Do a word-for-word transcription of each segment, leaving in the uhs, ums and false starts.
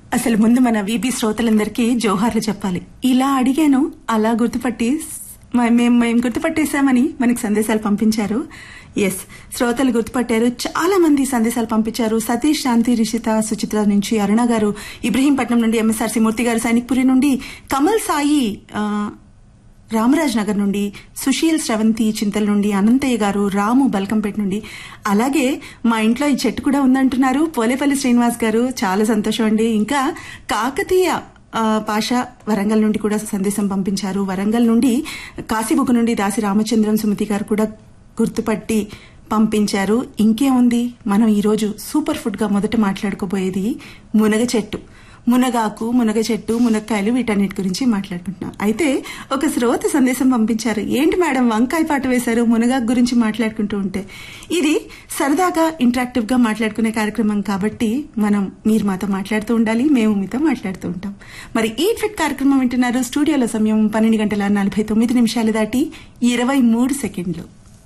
అసలు ముందు మన వీబీ శ్రోతలందరికీ జోహార్లు చెప్పాలి. ఇలా అడిగాను, అలా గుర్తుపట్టి మేము మేము గుర్తుపట్టేశామని మనకి సందేశాలు పంపించారు. ఎస్, శ్రోతలు గుర్తుపట్టారు. చాలా మంది సందేశాలు పంపించారు. సతీష్, శాంతి, రిషిత, సుచిత్ర నుంచి, అరుణ గారు ఇబ్రహీంపట్నం నుండి, ఎంఎస్ఆర్సీ మూర్తి గారు సైనిక్పురి నుండి, కమల్ సాయి రామరాజ్ నగర్ నుండి, సుశీల్ శ్రవంతి చింతల నుండి, అనంతయ్య గారు రాము బల్కంపేట నుండి, అలాగే మా ఇంట్లో ఈ చెట్టు కూడా ఉందంటున్నారు పోలేపల్లి శ్రీనివాస్ గారు. చాలా సంతోషం అండి. ఇంకా కాకతీయ పాషా వరంగల్ నుండి కూడా సందేశం పంపించారు. వరంగల్ నుండి కాశీబుక్ నుండి దాసి రామచంద్రం సుమతి గారు కూడా గుర్తుపట్టి పంపించారు. ఇంకేముంది, మనం ఈరోజు సూపర్ ఫుడ్ గా మొదట మాట్లాడుకోబోయేది మునగ చెట్టు. మునగాకు, మునగ చెట్టు, మునక్కాయలు, వీటన్నిటి గురించి మాట్లాడుకుంటున్నాం. అయితే ఒక శ్రోత సందేశం పంపించారు. ఏంటి మేడం వంకాయ పాట వేశారు మునగాకు గురించి మాట్లాడుకుంటూ ఉంటే? ఇది సరదాగా ఇంటరాక్టివ్ గా మాట్లాడుకునే కార్యక్రమం కాబట్టి మనం మీరు మాతో మాట్లాడుతూ ఉండాలి, మేము మీతో మాట్లాడుతూ ఉంటాం. మరి ఈట్ ఫిట్ కార్యక్రమం వింటున్నారు. స్టూడియోలో సమయం పన్నెండు గంటల నలభై తొమ్మిది నిమిషాలు దాటి ఇరవై మూడు సెకండ్లు.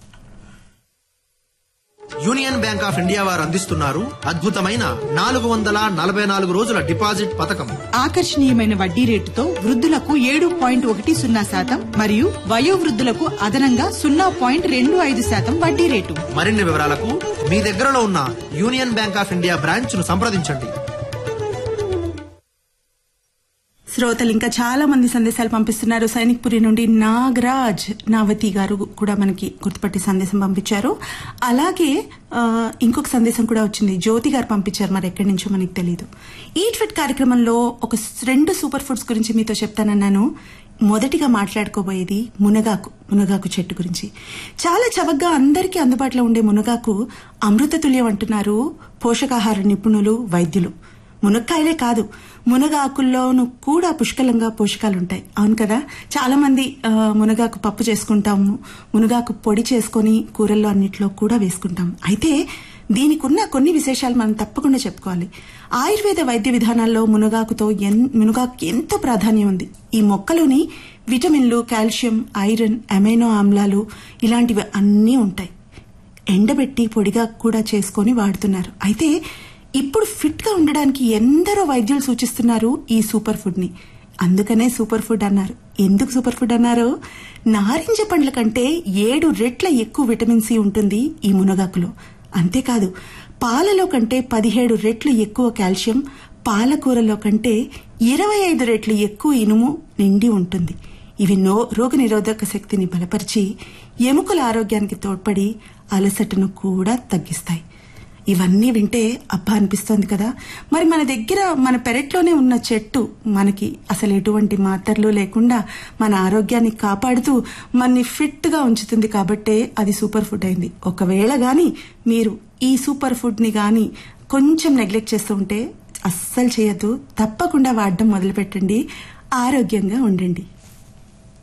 యూనియన్ బ్యాంక్ ఆఫ్ ఇండియా వారు అందిస్తున్నారు అద్భుతమైన నాలుగు వందల నలభై నాలుగు రోజుల డిపాజిట్ పథకం. ఆకర్షణీయమైన వడ్డీ రేటుతో వృద్ధులకు ఏడు పాయింట్ ఒకటి సున్నా శాతం మరియు వయోవృద్ధులకు అదనంగా సున్నా పాయింట్ రెండు ఐదు శాతం వడ్డీ రేటు. మరిన్ని వివరాలకు మీ దగ్గరలో ఉన్న union bank of India branch ను సంప్రదించండి. శ్రోతలు ఇంకా చాలా మంది సందేశాలు పంపిస్తున్నారు. సైనిక్పురి నుండి నాగరాజ్ నావతి గారు కూడా మనకి గుర్తుపట్టి సందేశం పంపించారు. అలాగే ఇంకొక సందేశం కూడా వచ్చింది, జ్యోతి గారు పంపించారు. మరి ఎక్కడి నుంచో మనకి తెలియదు. ఈట్ ఫిట్ కార్యక్రమంలో ఒక రెండు సూపర్ ఫుడ్స్ గురించి మీతో చెప్తానన్నాను. మొదటిగా మాట్లాడుకోబోయేది మునగాకు, మునగాకు చెట్టు గురించి. చాలా చవకగా అందరికీ అందుబాటులో ఉండే మునగాకు అమృత తుల్యం అంటున్నారు పోషకాహార నిపుణులు, వైద్యులు. మునక్కాయలే కాదు, మునగాకుల్లోనూ కూడా పుష్కలంగా పోషకాలుంటాయి. అవును కదా, చాలా మంది మునగాకు పప్పు చేసుకుంటాము, మునగాకు పొడి చేసుకుని కూరల్లో అన్నిట్లో కూడా వేసుకుంటాం. అయితే దీనికి ఉన్న కొన్ని విశేషాలు మనం తప్పకుండా చెప్పుకోవాలి. ఆయుర్వేద వైద్య విధానాల్లో మునగాకుతో మునగాకు ఎంతో ప్రాధాన్యం ఉంది. ఈ మొక్కలోని విటమిన్లు, కాల్షియం, ఐరన్, అమైనో ఆమ్లాలు ఇలాంటివి అన్నీ ఉంటాయి. ఎండబెట్టి పొడిగా కూడా చేసుకుని వాడుతున్నారు. అయితే ఇప్పుడు ఫిట్ గా ఉండడానికి ఎందరో వైద్యులు సూచిస్తున్నారు ఈ సూపర్ ఫుడ్ ని. అందుకనే సూపర్ ఫుడ్ అన్నారు. ఎందుకు సూపర్ ఫుడ్ అన్నారు? నారింజ పండ్ల కంటే ఏడు రెట్ల ఎక్కువ విటమిన్ సి ఉంటుంది ఈ మునగాకులో. అంతేకాదు, పాలలో కంటే పదిహేడు రెట్లు ఎక్కువ కాల్షియం, పాలకూరలో కంటే ఇరవై ఐదు రెట్లు ఎక్కువ ఇనుము నిండి ఉంటుంది. ఇవి నో రోగ నిరోధక శక్తిని బలపరిచి ఎముకల ఆరోగ్యానికి తోడ్పడి అలసటను కూడా తగ్గిస్తాయి. ఇవన్నీ వింటే అబ్బా అనిపిస్తోంది కదా. మరి మన దగ్గర మన పెరట్లోనే ఉన్న చెట్టు మనకి అసలు ఎటువంటి మాత్రలు లేకుండా మన ఆరోగ్యాన్ని కాపాడుతూ మనని ఫిట్ గా ఉంచుతుంది కాబట్టే అది సూపర్ ఫుడ్ అయింది. ఒకవేళ గాని మీరు ఈ సూపర్ ఫుడ్ ని గాని కొంచెం నెగ్లెక్ట్ చేస్తూ ఉంటే అస్సలు చేయొద్దు. తప్పకుండా వాడడం మొదలు పెట్టండి. ఆరోగ్యంగా ఉండండి.